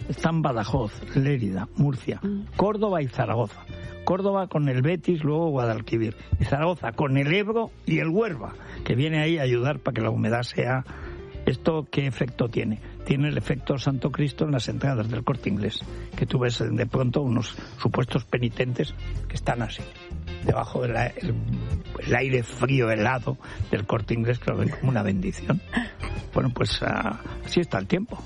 están Badajoz, Lérida, Murcia, Córdoba y Zaragoza. Córdoba con el Betis, luego Guadalquivir. Y Zaragoza con el Ebro y el Huelva, que viene ahí a ayudar para que la humedad sea... ¿Esto qué efecto tiene? Tiene el efecto Santo Cristo en las entradas del Corte Inglés, que tú ves de pronto unos supuestos penitentes que están así, debajo del el aire frío, helado del Corte Inglés, que lo ven como una bendición. Bueno, pues así está el tiempo.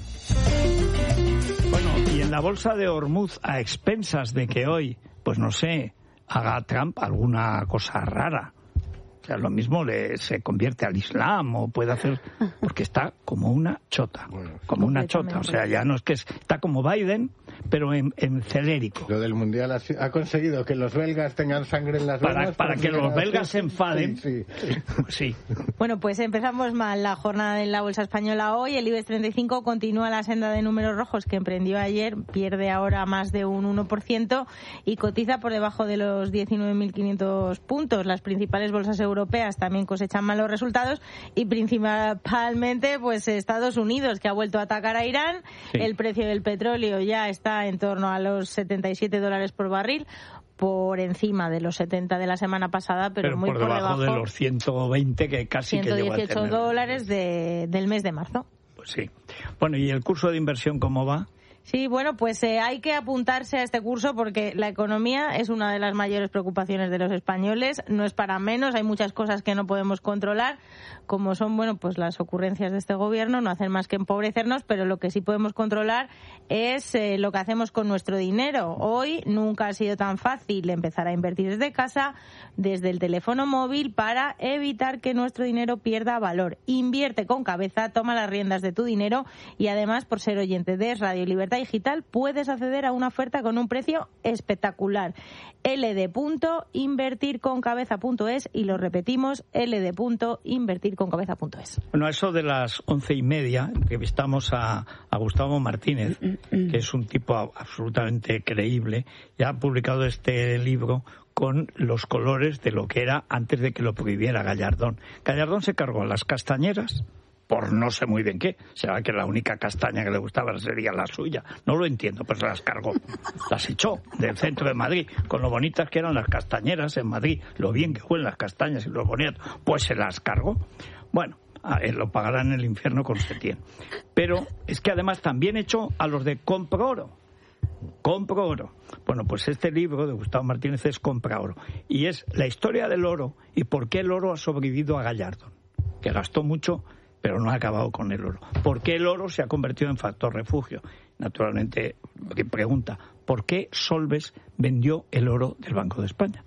Bueno, y en la bolsa de Hormuz, a expensas de que hoy, pues no sé, haga Trump alguna cosa rara. O sea, lo mismo se convierte al Islam o puede hacer... Porque está como una chota. Como una chota. O sea, ya no es que... Está como Biden, pero en celérico. Lo del Mundial ha conseguido que los belgas tengan sangre en las venas. Para que los belgas se enfaden. Sí. Bueno, pues empezamos mal la jornada en la Bolsa Española hoy. El IBEX 35 continúa la senda de números rojos que emprendió ayer. Pierde ahora más de un 1% y cotiza por debajo de los 19.500 puntos. Las principales bolsas europeas también cosechan malos resultados y principalmente pues Estados Unidos, que ha vuelto a atacar a Irán. Sí. El precio del petróleo ya está en torno a los $77 por barril, por encima de los 70 de la semana pasada, pero muy por debajo de los 120 que casi que llegó a tener. $118 del mes de marzo. Pues sí. Bueno, ¿y el curso de inversión cómo va? Sí, bueno, pues hay que apuntarse a este curso porque la economía es una de las mayores preocupaciones de los españoles. No es para menos, hay muchas cosas que no podemos controlar, como son, bueno, pues las ocurrencias de este gobierno, no hacen más que empobrecernos, pero lo que sí podemos controlar es lo que hacemos con nuestro dinero. Hoy nunca ha sido tan fácil empezar a invertir desde casa, desde el teléfono móvil, para evitar que nuestro dinero pierda valor. Invierte con cabeza, toma las riendas de tu dinero y además, por ser oyente de Radio Libertad Digital, puedes acceder a una oferta con un precio espectacular. ld.invertirconcabeza.es y lo repetimos, ld.invertirconcabeza.es. Bueno, a eso de las 11:30 entrevistamos a Gustavo Martínez, que es un tipo absolutamente creíble, y ha publicado este libro con los colores de lo que era antes de que lo prohibiera Gallardón. Gallardón se cargó las castañeras por no sé muy bien qué. Será que la única castaña que le gustaba sería la suya. No lo entiendo, pero se las cargó. Las echó del centro de Madrid, con lo bonitas que eran las castañeras en Madrid, lo bien que juegan las castañas y los bonitos, pues se las cargó. Bueno, lo pagará en el infierno con Setién. Pero es que además también echó a los de Compro Oro. Compro oro. Bueno, pues este libro de Gustavo Martínez es Compra Oro. Y es la historia del oro y por qué el oro ha sobrevivido a Gallardón, que gastó mucho pero no ha acabado con el oro. ¿Por qué el oro se ha convertido en factor refugio? Naturalmente, pregunta, ¿por qué Solbes vendió el oro del Banco de España?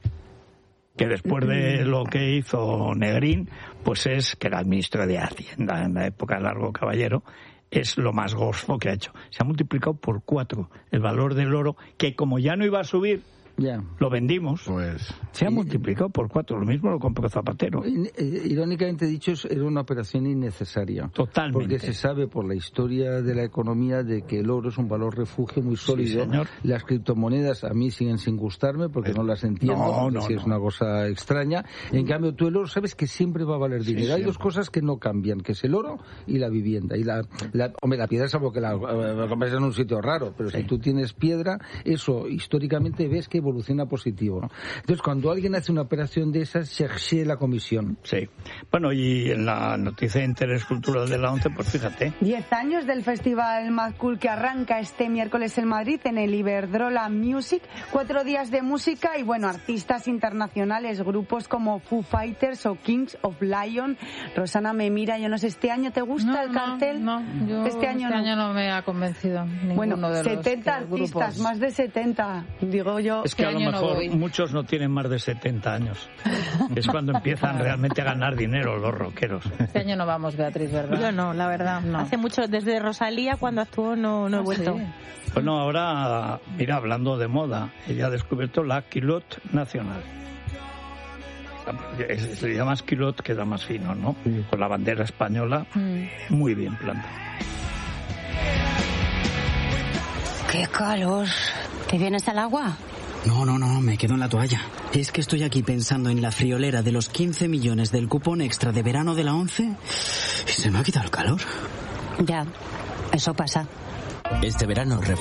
Que después de lo que hizo Negrín, pues es que era el ministro de Hacienda en la época de Largo Caballero, es lo más gofo que ha hecho. Se ha multiplicado por 4 el valor del oro, que como ya no iba a subir, lo vendimos, pues se ha multiplicado por 4. Lo mismo lo compró Zapatero. Irónicamente dicho, era una operación innecesaria. Totalmente. Porque se sabe por la historia de la economía de que el oro es un valor refugio muy sólido. Sí, señor. Las criptomonedas a mí siguen sin gustarme porque no las entiendo. Es una cosa extraña. En cambio, tú el oro sabes que siempre va a valer dinero. Sí, hay dos cosas que no cambian, que es el oro y la vivienda. Y la piedra, salvo que la compras en un sitio raro, pero si tú tienes piedra, eso históricamente ves que evoluciona positivo, ¿no? Entonces, cuando alguien hace una operación de esas, se exige la comisión. Sí. Bueno, y en la noticia de interés cultural de la 11, pues fíjate. 10 años del Festival Mad Cool que arranca este miércoles en Madrid en el Iberdrola Music. 4 días de música y, bueno, artistas internacionales, grupos como Foo Fighters o Kings of Lion. Rosana me mira, yo no sé, ¿este año te gusta el cartel? No, yo este año no me ha convencido ninguno de 70 los artistas, grupos. Más de 70, digo yo. Es que a lo mejor muchos no tienen más de 70 años. Es cuando empiezan realmente a ganar dinero los rockeros. Este año no vamos, Beatriz, ¿verdad? Yo no, la verdad. No. Hace mucho, desde Rosalía, cuando actuó, no he vuelto. Sí. Bueno, ahora, mira, hablando de moda, ella ha descubierto la culotte nacional. Se llama culotte, queda más fino, ¿no? Sí. Con la bandera española, muy bien plantada. ¡Qué calor! ¿Te vienes al agua? No, me quedo en la toalla. Es que estoy aquí pensando en la friolera de los 15 millones del cupón extra de verano de la 11 y se me ha quitado el calor. Ya, eso pasa. Este verano